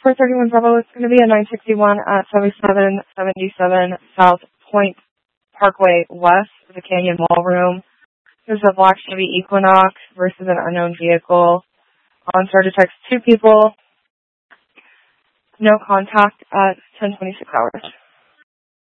431 Bravo, it's going to be a 961 at 7777 South Point Parkway West, the Canyon Mall Room. There's a black Chevy Equinox versus an unknown vehicle. OnStar detects 2 people. No contact at 10:26 hours.